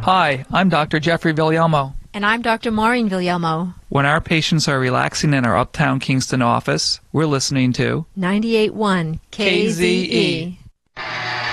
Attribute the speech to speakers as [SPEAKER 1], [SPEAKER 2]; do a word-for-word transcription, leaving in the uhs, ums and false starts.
[SPEAKER 1] Hi, I'm Doctor Jeffrey Villalmo.
[SPEAKER 2] And I'm Doctor Maureen Villalmo.
[SPEAKER 1] When our patients are relaxing in our Uptown Kingston office, we're listening to
[SPEAKER 2] ninety-eight point one K Z E.